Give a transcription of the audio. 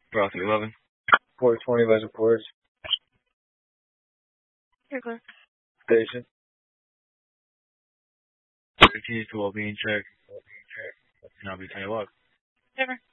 Cross 11. 420 Legend Ports. You're clear. Station. Continue to well-being check. And I'll be 10 o'clock. Never.